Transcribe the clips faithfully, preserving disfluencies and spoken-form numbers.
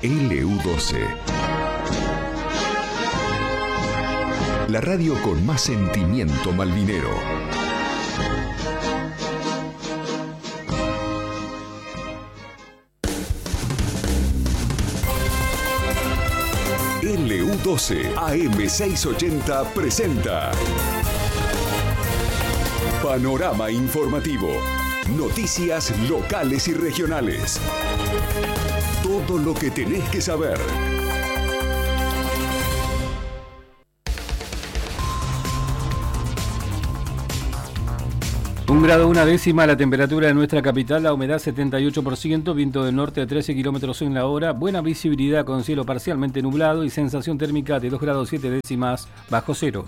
L U doce. La radio con más sentimiento malvinero. L U doce A M seiscientos ochenta presenta Panorama Informativo. Noticias locales y regionales. Todo lo que tenés que saber. Un grado una décima la temperatura de nuestra capital, la humedad setenta y ocho por ciento, viento del norte a trece kilómetros en la hora, buena visibilidad con cielo parcialmente nublado y sensación térmica de dos grados siete décimas bajo cero.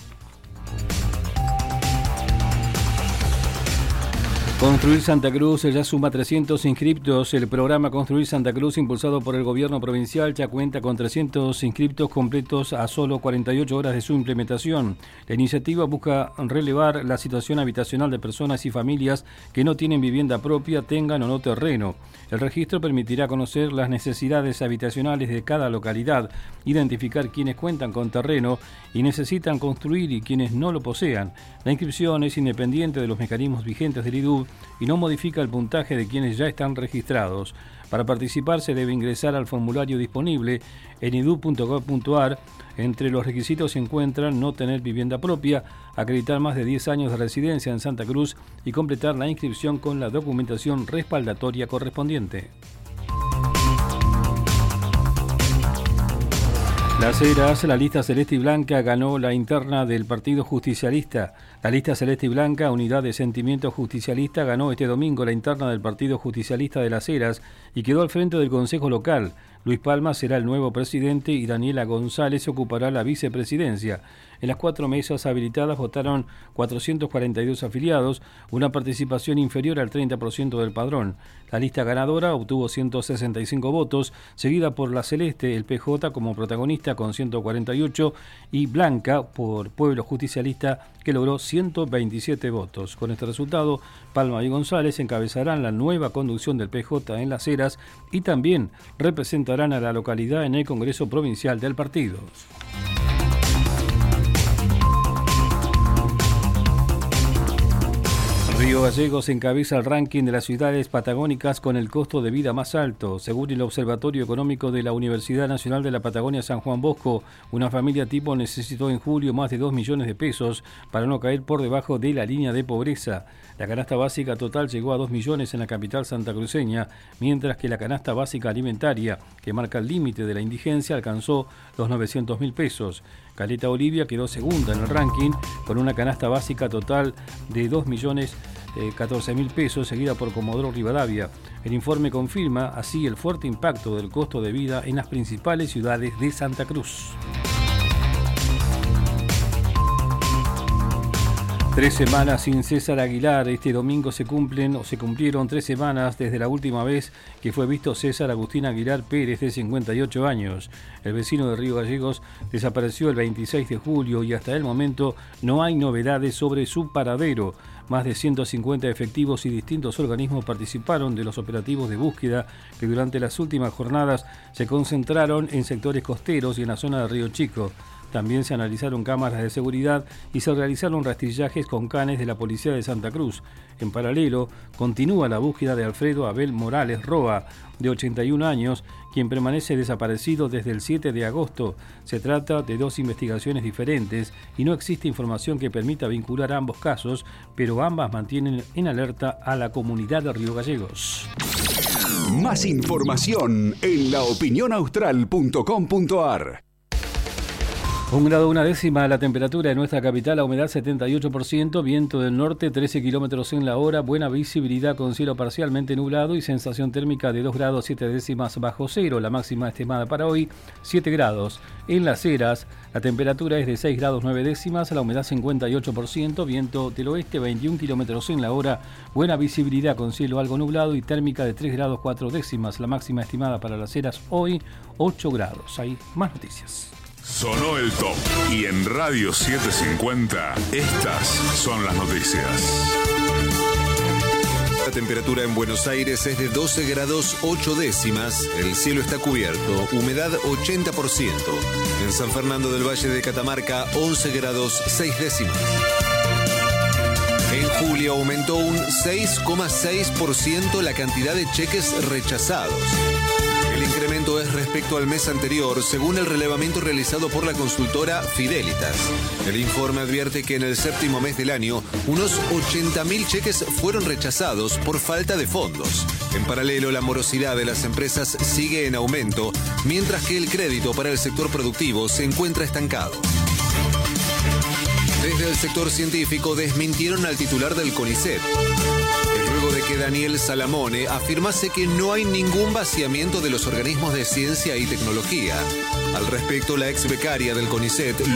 Construir Santa Cruz ya suma trescientos inscriptos. El programa Construir Santa Cruz, impulsado por el gobierno provincial, ya cuenta con trescientos inscriptos completos a solo cuarenta y ocho horas de su implementación. La iniciativa busca relevar la situación habitacional de personas y familias que no tienen vivienda propia, tengan o no terreno. El registro permitirá conocer las necesidades habitacionales de cada localidad, identificar quienes cuentan con terreno y necesitan construir y quienes no lo posean. La inscripción es independiente de los mecanismos vigentes del I D U y no modifica el puntaje de quienes ya están registrados. Para participar se debe ingresar al formulario disponible en idu punto gob punto ar. Entre los requisitos se encuentran no tener vivienda propia, acreditar más de diez años de residencia en Santa Cruz y completar la inscripción con la documentación respaldatoria correspondiente. Las Heras, la lista celeste y blanca ganó la interna del Partido Justicialista. La lista celeste y blanca, Unidad de Sentimiento Justicialista, ganó este domingo la interna del Partido Justicialista de Las Heras y quedó al frente del Consejo Local. Luis Palma será el nuevo presidente y Daniela González ocupará la vicepresidencia. En las cuatro mesas habilitadas votaron cuatrocientos cuarenta y dos afiliados, una participación inferior al treinta por ciento del padrón. La lista ganadora obtuvo ciento sesenta y cinco votos, seguida por la Celeste, el P J como protagonista con ciento cuarenta y ocho y Blanca por Pueblo Justicialista que logró ciento veintisiete votos. Con este resultado, Palma y González encabezarán la nueva conducción del P J en Las Heras y también representarán a la localidad en el Congreso Provincial del partido. Río Gallegos encabeza el ranking de las ciudades patagónicas con el costo de vida más alto. Según el Observatorio Económico de la Universidad Nacional de la Patagonia San Juan Bosco, una familia tipo necesitó en julio más de dos millones de pesos para no caer por debajo de la línea de pobreza. La canasta básica total llegó a dos millones en la capital santacruceña, mientras que la canasta básica alimentaria, que marca el límite de la indigencia, alcanzó los novecientos mil pesos. Caleta Olivia quedó segunda en el ranking con una canasta básica total de dos millones catorce mil pesos, seguida por Comodoro Rivadavia. El informe confirma así el fuerte impacto del costo de vida en las principales ciudades de Santa Cruz. Tres semanas sin César Aguilar. Este domingo se cumplen o se cumplieron tres semanas desde la última vez que fue visto César Agustín Aguilar Pérez, de cincuenta y ocho años. El vecino de Río Gallegos desapareció el veintiséis de julio y hasta el momento no hay novedades sobre su paradero. Más de ciento cincuenta efectivos y distintos organismos participaron de los operativos de búsqueda que durante las últimas jornadas se concentraron en sectores costeros y en la zona de Río Chico. También se analizaron cámaras de seguridad y se realizaron rastrillajes con canes de la Policía de Santa Cruz. En paralelo, continúa la búsqueda de Alfredo Abel Morales Roa, de ochenta y un años, quien permanece desaparecido desde el siete de agosto. Se trata de dos investigaciones diferentes y no existe información que permita vincular ambos casos, pero ambas mantienen en alerta a la comunidad de Río Gallegos. Más información en la opinión austral punto com punto ar. Un grado una décima la temperatura de nuestra capital, la humedad setenta y ocho por ciento, viento del norte trece kilómetros en la hora, buena visibilidad con cielo parcialmente nublado y sensación térmica de dos grados siete décimas bajo cero. La máxima estimada para hoy, siete grados. En Las Heras, la temperatura es de seis grados nueve décimas, la humedad cincuenta y ocho por ciento, viento del oeste veintiún kilómetros en la hora, buena visibilidad con cielo algo nublado y térmica de tres grados cuatro décimas. La máxima estimada para Las Heras hoy, ocho grados. Hay más noticias. Sonó el top y en Radio setecientos cincuenta estas son las noticias. temperatura en Buenos Aires es de doce grados ocho décimas. El cielo está cubierto. Humedad ochenta por ciento. En San Fernando del Valle de Catamarca, once grados seis décimas. En julio aumentó un seis coma seis por ciento la cantidad de cheques rechazados. El incremento es respecto al mes anterior, según el relevamiento realizado por la consultora Fidelitas. El informe advierte que en el séptimo mes del año, unos ochenta mil cheques fueron rechazados por falta de fondos. En paralelo, la morosidad de las empresas sigue en aumento, mientras que el crédito para el sector productivo se encuentra estancado. Desde el sector científico desmintieron al titular del CONICET. Luego de que Daniel Salamone afirmase que no hay ningún vaciamiento de los organismos de ciencia y tecnología. Al respecto, la ex becaria del CONICET